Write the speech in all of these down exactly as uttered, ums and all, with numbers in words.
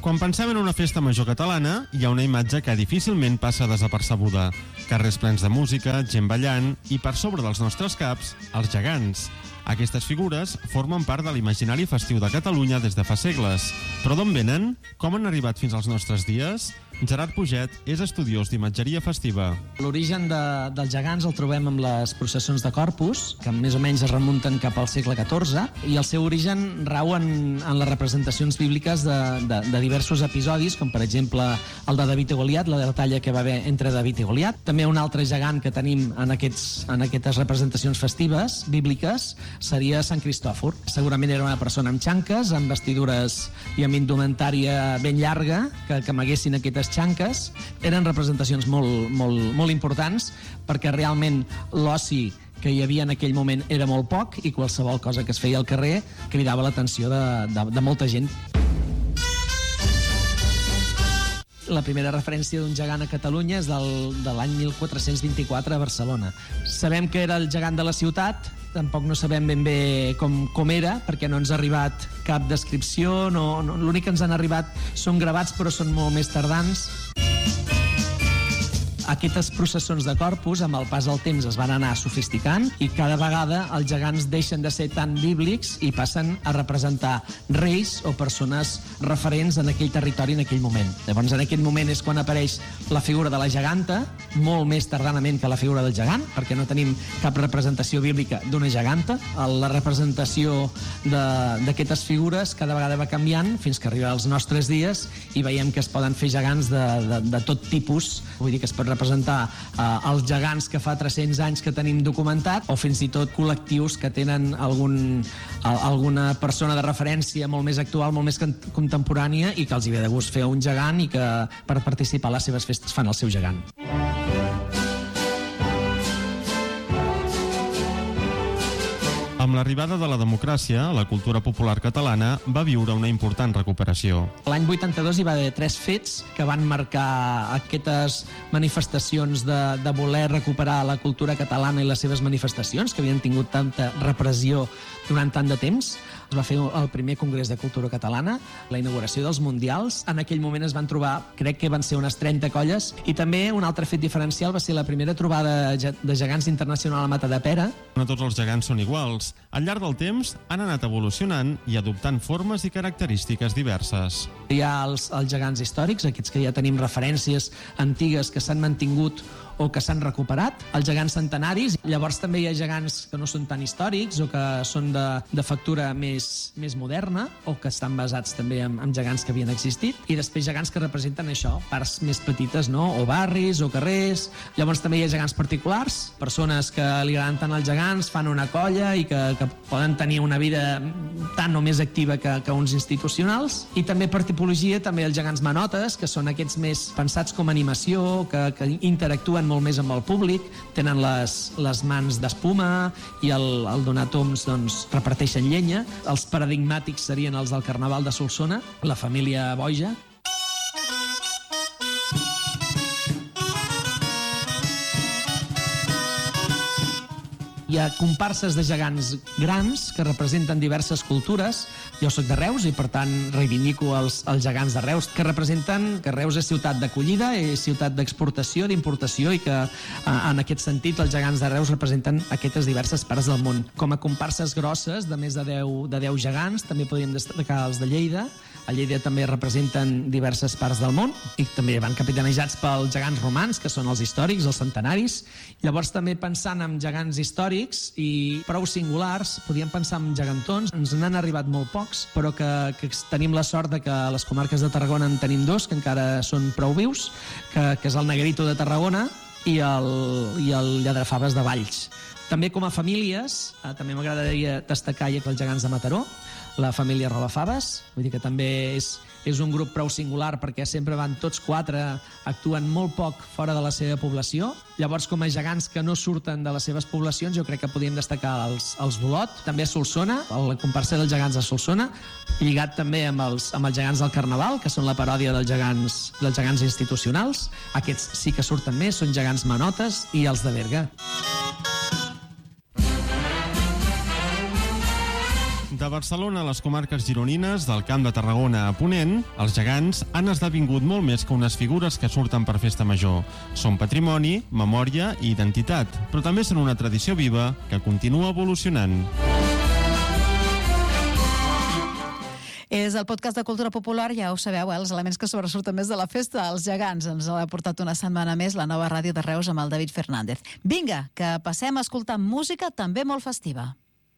Quan pensem en una festa major catalana, hi ha una imatge que difícilment passa desapercebuda. Carrers plens de música, gent ballant i, per sobre dels nostres caps, els gegants. Aquestes figures formen part de l'imaginari festiu de Catalunya des de fa segles. Però d'on venen? Com han arribat fins als nostres dies? Gerard Puget és estudiós d'imatgeria festiva. L'origen de, dels gegants el trobem amb les processons de Corpus, que més o menys es remunten cap al segle catorze, i el seu origen rau en, en les representacions bíbliques de, de, de diversos episodis, com per exemple el de David i Goliat, la batalla que va haver entre David i Goliat. També un altre gegant que tenim en, aquests, en aquestes representacions festives bíbliques seria Sant Cristòfor. Segurament era una persona amb xanques, amb vestidures i amb indumentària ben llarga, que, que amaguessin aquestes xanques. Eren representacions molt, molt, molt importants perquè realment l'oci que hi havia en aquell moment era molt poc i qualsevol cosa que es feia al carrer cridava l'atenció de, de, de molta gent. La primera referència d'un gegant a Catalunya és del, de l'any mil quatre-cents vint-i-quatre a Barcelona. Sabem que era el gegant de la ciutat, tampoc no sabem ben bé com, com era, perquè no ens ha arribat cap descripció, no, no, l'únic que ens han arribat són gravats, però són molt més tardans. Aquestes processons de Corpus, amb el pas del temps, es van anar sofisticant i cada vegada els gegants deixen de ser tan bíblics i passen a representar reis o persones referents en aquell territori en aquell moment. Llavors, en aquell moment és quan apareix la figura de la geganta, molt més tardanament que la figura del gegant, perquè no tenim cap representació bíblica d'una geganta. La representació d'aquestes figures cada vegada va canviant fins que arriba als nostres dies i veiem que es poden fer gegants de, de, de tot tipus. Vull dir que es pot representar eh, els gegants que fa tres-cents anys que tenim documentat o fins i tot col·lectius que tenen algun, alguna persona de referència molt més actual, molt més contemporània i que els hi ve de gust fer un gegant i que per participar a les seves festes fan el seu gegant. Amb l'arribada de la democràcia, la cultura popular catalana va viure una important recuperació. L'any vuitanta-dos hi va haver tres fets que van marcar aquestes manifestacions de, de voler recuperar la cultura catalana i les seves manifestacions, que havien tingut tanta repressió durant tant de temps. Es va fer el primer Congrés de Cultura Catalana, la inauguració dels Mundials. En aquell moment es van trobar, crec que van ser unes trenta colles, i també un altre fet diferencial va ser la primera trobada de gegants internacional a Matadepera. No tots els gegants són iguals. Al llarg del temps han anat evolucionant i adoptant formes i característiques diverses. Hi ha els, els gegants històrics, aquests que ja tenim referències antigues que s'han mantingut o que s'han recuperat, els gegants centenaris. Llavors també hi ha gegants que no són tan històrics o que són de, de factura més, més moderna o que estan basats també en, en gegants que havien existit, i després gegants que representen això, parts més petites, no? O barris o carrers. Llavors també hi ha gegants particulars, persones que li agraden tant els gegants, fan una colla i que, que poden tenir una vida tan o més activa que, que uns institucionals. I també per tipologia també els gegants manotes, que són aquests més pensats com a animació, que, que interactuen molt més amb el públic, tenen les, les mans d'espuma i el, el donar toms doncs, reparteixen llenya. Els paradigmàtics serien els del Carnaval de Solsona, la família Boja. Hi ha comparses de gegants grans que representen diverses cultures. Jo soc de Reus i, per tant, reivindico els, els gegants de Reus, que representen que Reus és ciutat d'acollida, és ciutat d'exportació, d'importació, i que en aquest sentit els gegants de Reus representen aquestes diverses parts del món. Com a comparses grosses, de més de deu, de deu gegants, també podríem destacar els de Lleida. A Lleida també representen diverses parts del món i també van capitanejats pels gegants romans, que són els històrics, els centenaris. Llavors, també pensant en gegants històrics i prou singulars, podíem pensar en gegantons. Ens n'han arribat molt pocs, però que, que tenim la sort de que a les comarques de Tarragona en tenim dos, que encara són prou vius, que, que és el Negrito de Tarragona i el, i el Lladrafaves de Valls. També com a famílies, eh, també m'agradaria destacar ja els gegants de Mataró, la família Robafaves, vull dir que també és, és un grup prou singular perquè sempre van tots quatre, actuen molt poc fora de la seva població. Llavors, com a gegants que no surten de les seves poblacions, jo crec que podríem destacar els, els Bolot, també a Solsona, la comparsa dels gegants de Solsona, lligat també amb els, amb els gegants del Carnaval, que són la paròdia dels gegants, dels gegants institucionals. Aquests sí que surten més, són gegants manotes, i els de Berga. De De Barcelona a les comarques gironines, del Camp de Tarragona a Ponent, els gegants han esdevingut molt més que unes figures que surten per festa major. Són patrimoni, memòria i identitat, però també són una tradició viva que continua evolucionant. És el podcast de Cultura Popular, ja ho sabeu, eh? Els elements que sobresurten més de la festa, els gegants. Ens ha portat una setmana més la nova ràdio de Reus amb el David Fernández. Vinga, que passem a escoltar música també molt festiva.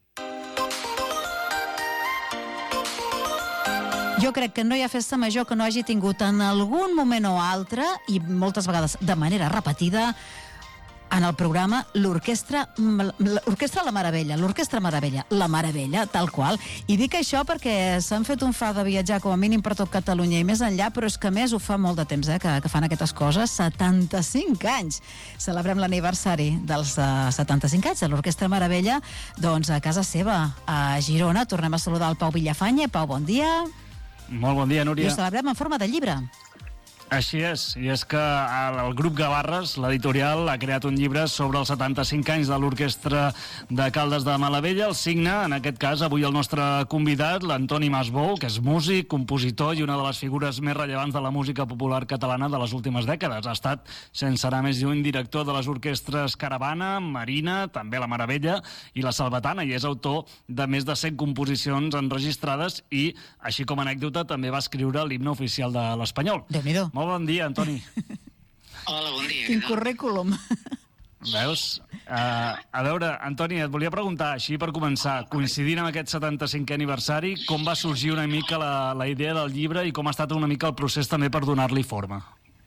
Jo crec que no hi ha festa major que no hagi tingut en algun moment o altre, i moltes vegades de manera repetida, en el programa l'Orquestra l'Orquestra La Meravella, l'Orquestra Meravella, La Meravella, tal qual. I dic això perquè s'han fet un fa de viatjar com a mínim per tot Catalunya i més enllà, però és que a més ho fa molt de temps, eh, que, que fan aquestes coses, setanta-cinc anys. Celebrem l'aniversari dels uh, setanta-cinc anys de l'Orquestra Meravella, doncs a casa seva, a Girona. Tornem a saludar el Pau Villafanya. Pau, bon dia. Molt bon dia, Núria. I ho celebrem en forma de llibre. Així és, i és que el grup Gavarres, l'editorial, ha creat un llibre sobre els setanta-cinc anys de l'Orquestra de Caldes de Malavella. El signa, en aquest cas, avui el nostre convidat, l'Antoni Masbou, que és músic, compositor i una de les figures més rellevants de la música popular catalana de les últimes dècades. Ha estat, sense anar més lluny, director de les orquestres Caravana, Marina, també La Meravella i La Salvatana, i és autor de més de cent composicions enregistrades i, així com a anècdota, també va escriure l'himne oficial de l'Espanyol. Déu-n'hi-do. Molt bon dia, Antoni. Hola, bon dia. Quin currículum. Veus? Uh, a veure, Antoni, et volia preguntar, així per començar, coincidint amb aquest setanta-cinquè aniversari, com va sorgir una mica la, la idea del llibre i com ha estat una mica el procés també per donar-li forma?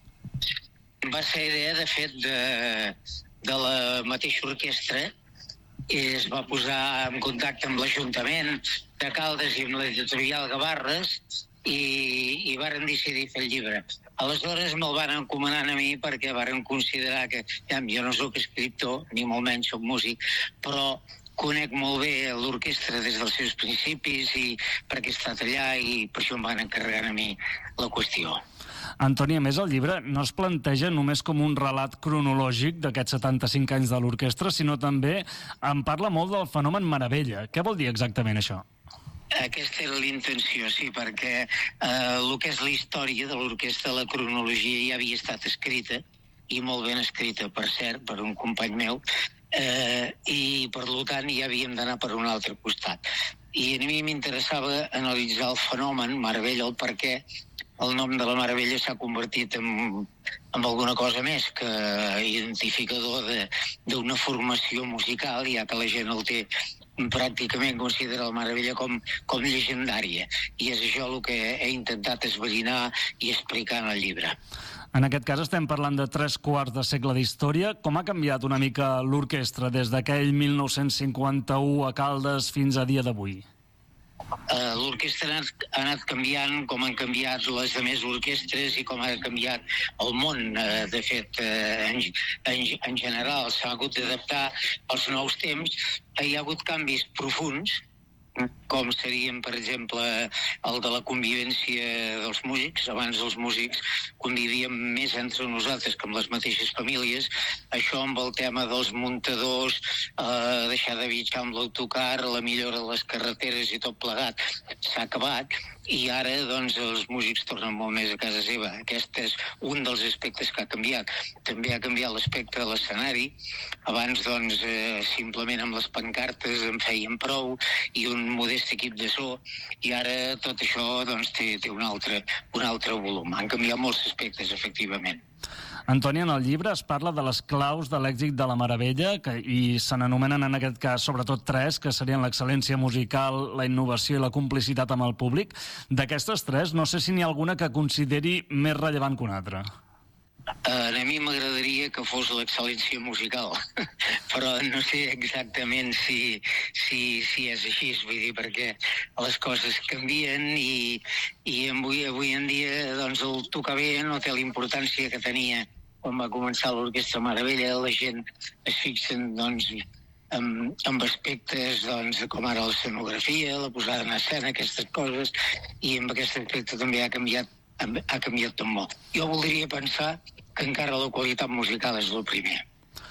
Va ser idea, de fet, de, de la mateixa orquestra, i es va posar en contacte amb l'Ajuntament de Caldes i amb l'editorial Gavarres, i, i varen decidir fer el llibre. Aleshores me'l van encomanar a mi perquè varen considerar que ja, jo no soc escriptor, ni molt menys soc músic, però conec molt bé l'orquestra des dels seus principis i perquè he estat allà i per això em van encarregar a mi la qüestió. Antoni, a més, el llibre no es planteja només com un relat cronològic d'aquests setanta-cinc anys de l'orquestra, sinó també en parla molt del fenomen Meravella. Què vol dir exactament això? Aquesta era l'intenció, sí, perquè eh, el que és la història de l'orquestra, la cronologia ja havia estat escrita, i molt ben escrita, per cert, per un company meu, eh, i per tant ja havíem d'anar per un altre costat. I a mi m'interessava analitzar el fenomen Meravella, el perquè el nom de la Meravella s'ha convertit en, en alguna cosa més que identificador d'una formació musical, ja que la gent el té pràcticament considera la Meravella com, com llegendària. I és això el que he intentat esbrinar i explicar en el llibre. En aquest cas estem parlant de tres quarts de segle d'història. Com ha canviat una mica l'orquestra des d'aquell mil nou-cents cinquanta-u a Caldes fins a dia d'avui? Uh, l'orquestra ha anat, ha anat canviant com han canviat les demés orquestres i com ha canviat el món. Uh, de fet, uh, en, en, en general s'ha hagut d'adaptar als nous temps. Hi ha hagut canvis profuns, com serien, per exemple, el de la convivència dels músics. Abans els músics convivíem més entre nosaltres que amb les mateixes famílies. Això amb el tema dels muntadors, eh, deixar de viatjar amb l'autocar, la millora de les carreteres i tot plegat, s'ha acabat. I ara, doncs, els músics tornen molt més a casa seva. Aquest és un dels aspectes que ha canviat. També ha canviat l'aspecte de l'escenari. Abans, doncs, eh, simplement amb les pancartes en feien prou i un modest equip de so, i ara tot això, doncs, té, té un altre, un altre volum. Han canviat molts aspectes, efectivament. Antoni, en el llibre es parla de les claus de l'èxit de la Meravella, que, i se n'anomenen en aquest cas sobretot tres, que serien l'excel·lència musical, la innovació i la complicitat amb el públic. D'aquestes tres, no sé si n'hi ha alguna que consideri més rellevant que una altra. Uh, a mi m'agradaria que fos l'excel·lència musical, però no sé exactament si, si, si és així, vull dir, perquè les coses canvien i, i avui, avui en dia doncs, el tocar bé no té la importància que tenia quan va començar l'Orquestra Meravella. La gent es fixen doncs, amb, amb aspectes doncs, com ara l'escenografia, la posada en escena, aquestes coses, i amb aquest aspecte també ha canviat ha canviat tot molt. Jo voldria pensar que encara la qualitat musical és el primer.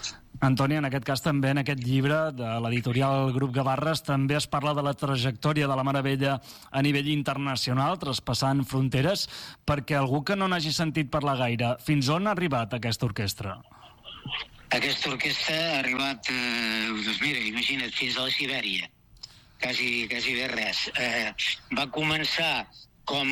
Antoni, en aquest cas també, en aquest llibre de l'editorial Grup Gavarres, també es parla de la trajectòria de la Meravella a nivell internacional, traspassant fronteres, perquè algú que no n'hagi sentit parlar gaire, fins on ha arribat aquesta orquestra? Aquesta orquestra ha arribat, eh, doncs mira, imagina't, fins a la Sibèria. Quasi, quasi bé res. Eh, va començar com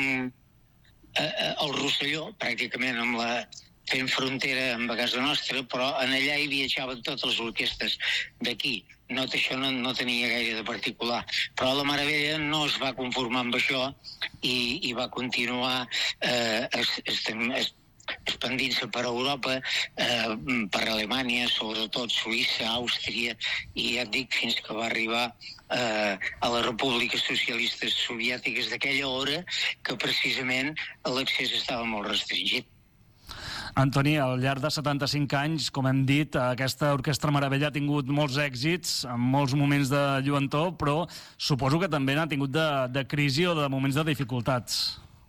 eh, el Rosselló, pràcticament, amb la... fent frontera amb a casa nostra, però en allà hi viatjaven totes les orquestres d'aquí. No, això no, no tenia gaire de particular. Però la Meravella no es va conformar amb això i, i va continuar eh, es, es, es, expandint-se per Europa, eh, per Alemanya, sobretot Suïssa, Àustria, i ja et dic, fins que va arribar eh, a les repúbliques socialistes soviètiques d'aquella hora, que precisament l'accés estava molt restringit. Antoni, al llarg de setanta-cinc anys, com hem dit, aquesta Orquestra Meravella ha tingut molts èxits, amb molts moments de lluentor, però suposo que també n'ha tingut de, de crisi o de moments de dificultats.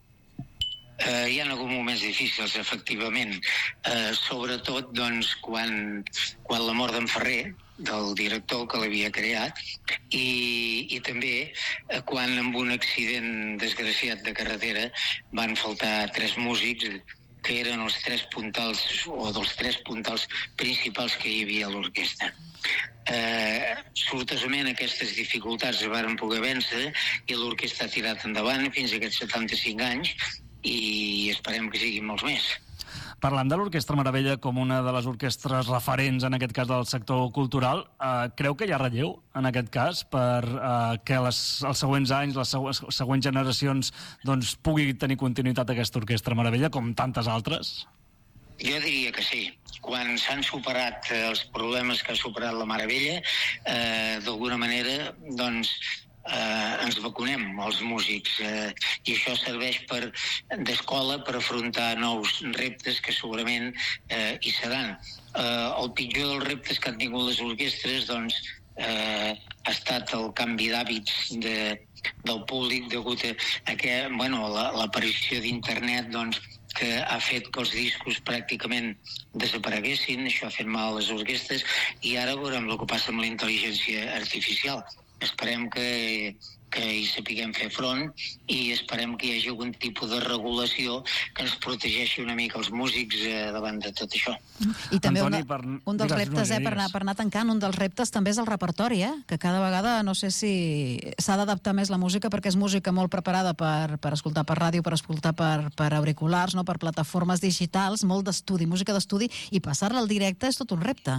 Uh, hi ha hagut moments difícils, efectivament. Uh, sobretot, doncs, quan, quan la mort d'en Ferrer, del director que l'havia creat, i, i també uh, quan amb un accident desgraciat de carretera van faltar tres músics que eren els tres puntals o dels tres puntals principals que hi havia a l'orquestra. Eh, sortosament aquestes dificultats es van poder vèncer i l'orquestra ha tirat endavant fins a aquests setanta-cinc anys i esperem que siguin molts més. Parlant de l'Orquestra Meravella com una de les orquestres referents, en aquest cas del sector cultural, eh, creu que hi ha relleu, en aquest cas, per eh, que les, els següents anys, les següents, següents generacions, doncs, pugui tenir continuïtat aquesta Orquestra Meravella, com tantes altres? Jo diria que sí. Quan s'han superat eh, els problemes que ha superat la Meravella, eh, d'alguna manera, doncs, Eh, ens vacunem, els músics, eh, i això serveix per d'escola per afrontar nous reptes que segurament eh, hi seran. Eh, el pitjor dels reptes que han tingut les orquestres doncs, eh, ha estat el canvi d'hàbits de, del públic degut a, a que, bueno, la, l'aparició d'internet doncs, que ha fet que els discos pràcticament desapareguessin. Això ha fet mal a les orquestres i ara veurem el que passa amb la intel·ligència artificial. Esperem que, que hi sapiguem fer front i esperem que hi hagi algun tipus de regulació que ens protegeixi una mica els músics eh, davant de tot això. I també Antoni, un, de, per... un dels digues, reptes, eh, per anar, per anar tancant, un dels reptes també és el repertori, eh? Que cada vegada no sé si s'ha d'adaptar més la música perquè és música molt preparada per, per escoltar per ràdio, per escoltar per, per auriculars, no? Per plataformes digitals, molt d'estudi, música d'estudi, i passar-la al directe és tot un repte.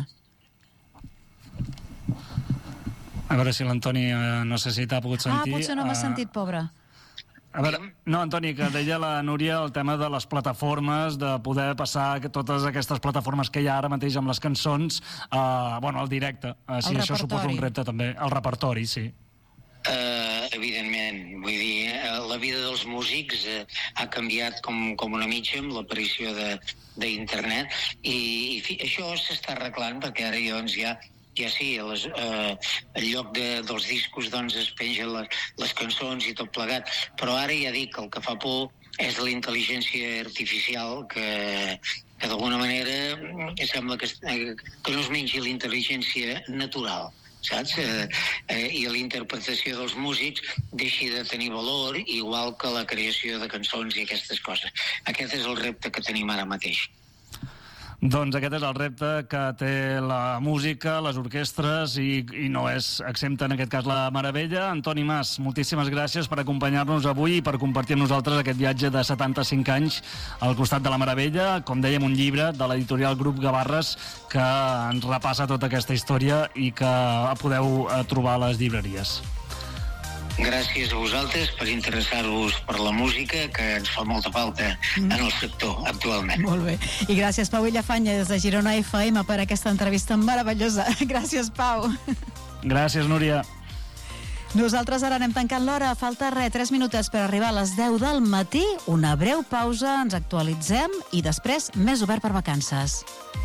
A veure si l'Antoni, eh, no sé si t'ha pogut sentir. Ah, potser no m'ha sentit, pobre. A veure, no, Antoni, que deia la Núria el tema de les plataformes, de poder passar totes aquestes plataformes que hi ha ara mateix amb les cançons, eh, bueno, al directe. Eh, si això suposa un repte també. El repertori, sí. Uh, evidentment, vull dir, uh, la vida dels músics uh, ha canviat com, com una mitja amb l'aparició d'internet i, i fi, això s'està arreglant perquè ara doncs ja Ja sí, les, eh, en lloc de, dels discos doncs es pengen les, les cançons i tot plegat, però ara ja dic que el que fa por és la intel·ligència artificial que, que d'alguna manera sembla que, que no es mengi la intel·ligència natural, saps? Eh, eh, I la interpretació dels músics deixi de tenir valor igual que la creació de cançons i aquestes coses. Aquest és el repte que tenim ara mateix. Doncs aquest és el repte que té la música, les orquestres i, i no és exempta en aquest cas la Meravella. Antoni Mas, moltíssimes gràcies per acompanyar-nos avui i per compartir amb nosaltres aquest viatge de setanta-cinc anys al costat de la Meravella. Com dèiem, un llibre de l'editorial Grup Gavarres que ens repassa tota aquesta història i que podeu trobar a les llibreries. Gràcies a vosaltres per interessar-vos per la música, que ens fa molta falta en el sector actualment. Molt bé. I gràcies, Pau Villafanya, des de Girona F M, per aquesta entrevista meravellosa. Gràcies, Pau. Gràcies, Núria. Nosaltres ara anem tancant l'hora. Falta res, tres minutets per arribar a les deu del matí. Una breu pausa, ens actualitzem i després més obert per vacances.